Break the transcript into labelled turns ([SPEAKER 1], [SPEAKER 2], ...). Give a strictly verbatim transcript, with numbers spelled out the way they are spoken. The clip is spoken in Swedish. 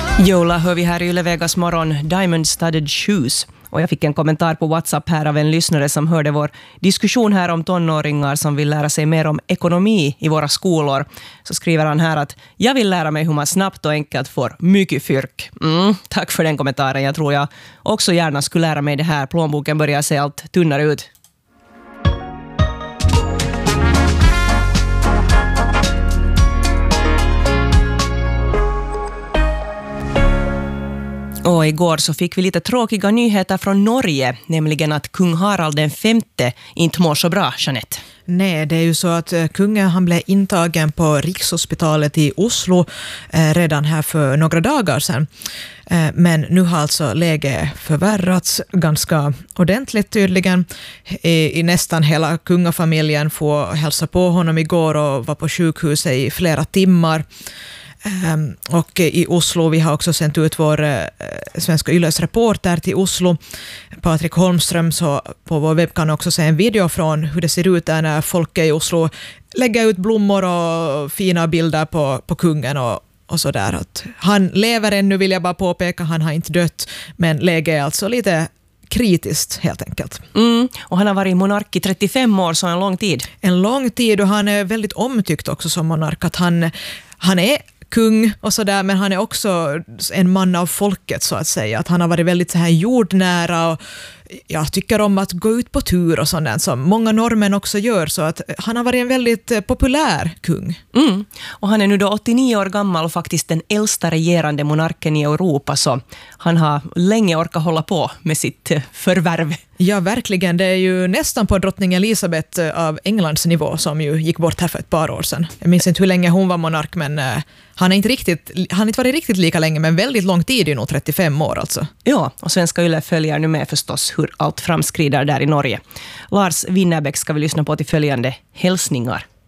[SPEAKER 1] Jola hör vi här i Yle Vegas morgon, Diamond Studded Shoes. Och jag fick en kommentar på WhatsApp här av en lyssnare som hörde vår diskussion här om tonåringar som vill lära sig mer om ekonomi i våra skolor. Så skriver han här att jag vill lära mig hur man snabbt och enkelt får mycket fyrk. Mm, tack för den kommentaren. Jag tror jag också gärna skulle lära mig det här. Plånboken börjar se allt tunnare ut. Och igår så fick vi lite tråkiga nyheter från Norge, nämligen att kung Harald den femte inte mår så bra, Jeanette.
[SPEAKER 2] Nej, det är ju så att kungen han blev intagen på Rikshospitalet i Oslo eh, redan här för några dagar sedan. Eh, men nu har alltså läget förvärrats ganska ordentligt tydligen. I, i nästan hela kungafamiljen får hälsa på honom igår och var på sjukhuset i flera timmar. Um, och i Oslo, vi har också sänt ut vår uh, svenska Yles reporter till Oslo, Patrik Holmström, så på vår webb kan också se en video från hur det ser ut där när folk i Oslo lägger ut blommor och fina bilder på, på kungen och, och sådär. Att han lever ännu, vill jag bara påpeka, han har inte dött, men läget är alltså lite kritiskt helt enkelt.
[SPEAKER 1] Mm, och han har varit monark i trettiofem år, så en lång tid.
[SPEAKER 2] En lång tid, och han är väldigt omtyckt också som monark. Att han, han är kung och sådär, men han är också en man av folket så att säga. Att han har varit väldigt så här jordnära och jag tycker om att gå ut på tur och sådant som många norrmän också gör, så att han har varit en väldigt populär kung.
[SPEAKER 1] Mm. Och han är nu då åttionio år gammal och faktiskt den äldsta regerande monarken i Europa, så han har länge orkat hålla på med sitt förvärv.
[SPEAKER 2] Ja, verkligen. Det är ju nästan på drottning Elisabeth av Englands nivå som ju gick bort här för ett par år sedan. Jag minns inte hur länge hon var monark, men uh, han har inte riktigt, han har inte varit riktigt lika länge, men väldigt lång tid, ju nog trettiofem år alltså.
[SPEAKER 1] Ja, och svenska Yle följer nu med förstås hur allt framskrider där i Norge. Lars Winnerbäck ska vi lyssna på till följande hälsningar.